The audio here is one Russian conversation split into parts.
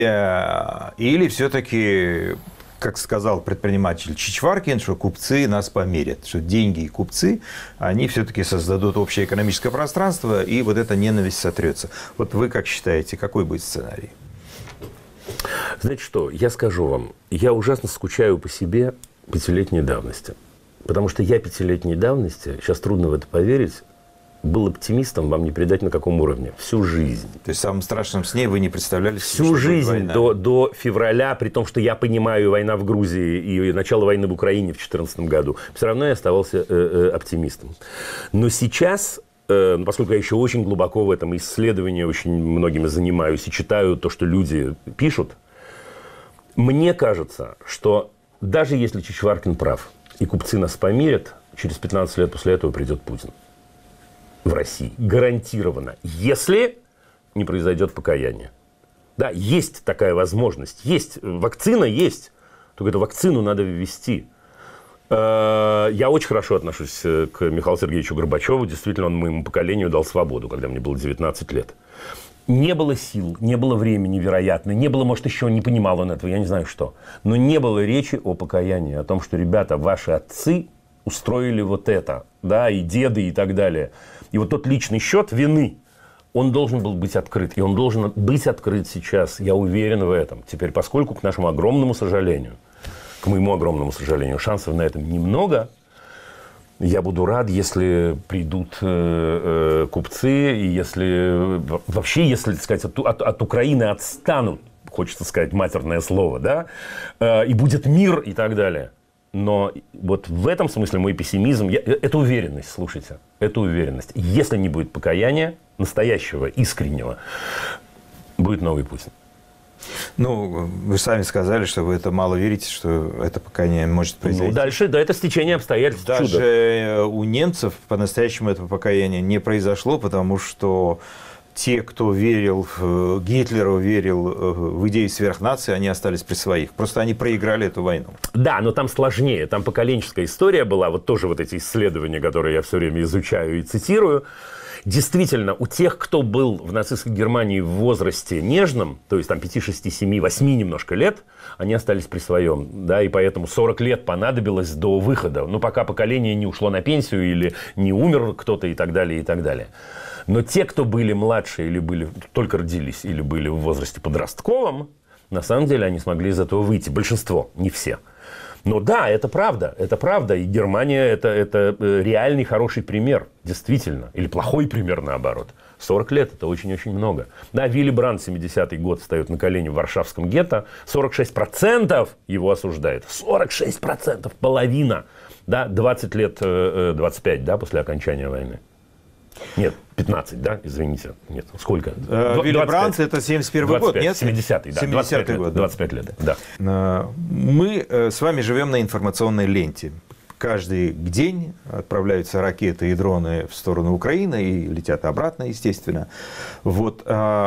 Или все-таки, как сказал предприниматель Чичваркин, что купцы нас померят, что деньги и купцы, они все-таки создадут общее экономическое пространство, и вот эта ненависть сотрется. Вот вы как считаете, какой будет сценарий? Знаете что, я скажу вам, я ужасно скучаю по себе пятилетней давности. Потому что я пятилетней давности, сейчас трудно в это поверить, был оптимистом, вам не передать на каком уровне, всю жизнь. То есть в самом страшном сне вы не представляли, всю жизнь до февраля, при том, что я понимаю война в Грузии и начало войны в Украине в 2014 году, все равно я оставался оптимистом. Но сейчас, поскольку я еще очень глубоко в этом исследовании очень многими занимаюсь и читаю то, что люди пишут, мне кажется, что даже если Чичваркин прав, и купцы нас помирят, через 15 лет после этого придет Путин. В России. Гарантированно. Если не произойдет покаяние. Да, есть такая возможность. Есть. Вакцина есть. Только эту вакцину надо ввести. Я очень хорошо отношусь к Михаилу Сергеевичу Горбачеву. Действительно, он моему поколению дал свободу, когда мне было 19 лет. Не было сил, не было времени, вероятно. Не было, может, еще не понимал он этого, я не знаю что. Но не было речи о покаянии. О том, что, ребята, ваши отцы устроили вот это. Да, и деды, и так далее. И вот тот личный счет вины, он должен был быть открыт. И он должен быть открыт сейчас. Я уверен в этом. Теперь, поскольку, к нашему огромному сожалению, к моему огромному сожалению, шансов на это немного, я буду рад, если придут купцы, и если вообще, если, так сказать, от Украины отстанут, хочется сказать матерное слово, да, и будет мир и так далее. Но вот в этом смысле мой пессимизм, это уверенность, слушайте, это уверенность. Если не будет покаяния, настоящего, искреннего, будет новый Путин. Ну, вы сами сказали, что вы это мало верите, что это покаяние может произойти. Ну, дальше, да, это стечение обстоятельств. Даже чудо. У немцев по-настоящему этого покаяния не произошло, потому что те, кто верил в Гитлеру, верил в идею сверхнации, они остались при своих. Просто они проиграли эту войну. Да, но там сложнее. Там поколенческая история была. Вот тоже вот эти исследования, которые я все время изучаю и цитирую. Действительно, у тех, кто был в нацистской Германии в возрасте нежном, то есть там 5, 6, 7, 8 немножко лет, они остались при своем. Да, и поэтому 40 лет понадобилось до выхода. Ну, пока поколение не ушло на пенсию или не умер кто-то и так далее, и так далее. Но те, кто были младше или были только родились, или были в возрасте подростковом, на самом деле они смогли из этого выйти. Большинство, не все. Но да, это правда, и Германия это реальный хороший пример, действительно, или плохой пример наоборот. 40 лет – это очень-очень много. Да, Вилли Брандт 70-й год встает на колени в Варшавском гетто, 46% его осуждает, 46%, половина, да, 20 лет, 25, да, после окончания войны. Нет, 15, да, извините. Нет, сколько? Вилли Брандт – это 71-й год, нет? 70-й, да, 70-й год. 25 лет, да. Мы с вами живем на информационной ленте. Каждый день отправляются ракеты и дроны в сторону Украины и летят обратно, естественно. Вот,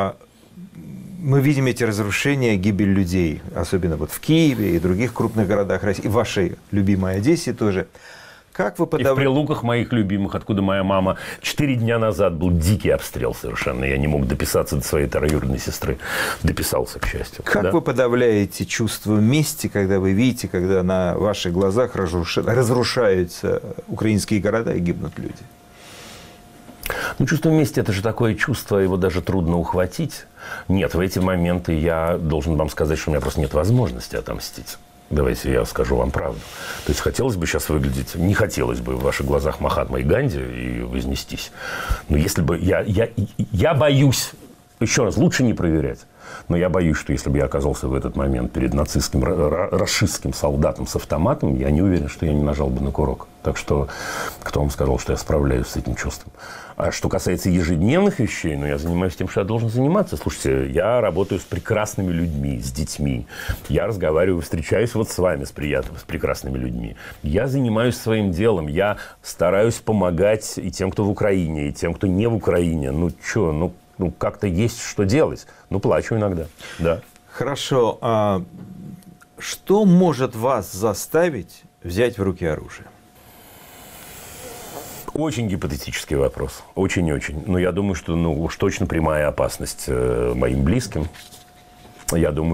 мы видим эти разрушения, гибель людей, особенно вот в Киеве и других крупных городах России, и в вашей любимой Одессе тоже. Как вы И в Прилуках моих любимых, откуда моя мама 4 дня назад был дикий обстрел совершенно. Я не мог дописаться до своей троюродной сестры. Дописался, к счастью. Как вы подавляете чувство мести, когда вы видите, когда на ваших глазах разрушаются украинские города и гибнут люди? Ну, чувство мести – это же такое чувство, его даже трудно ухватить. Нет, в эти моменты я должен вам сказать, что у меня просто нет возможности отомстить. Давайте я скажу вам правду. То есть, хотелось бы сейчас выглядеть, не хотелось бы в ваших глазах Махатмой Ганди и вознестись. Но если бы я боюсь, еще раз, лучше не проверять. Но я боюсь, что если бы я оказался в этот момент перед нацистским, рашистским солдатом с автоматом, я не уверен, что я не нажал бы на курок. Так что, кто вам сказал, что я справляюсь с этим чувством? А что касается ежедневных вещей, я занимаюсь тем, что я должен заниматься. Слушайте, я работаю с прекрасными людьми, с детьми. Я разговариваю, встречаюсь вот с вами, с прекрасными людьми. Я занимаюсь своим делом. Я стараюсь помогать и тем, кто в Украине, и тем, кто не в Украине. Ну, как-то есть что делать. Плачу иногда, да. Хорошо. А что может вас заставить взять в руки оружие? Очень гипотетический вопрос. Очень-очень. Но я думаю, что уж точно прямая опасность моим близким. Я думаю,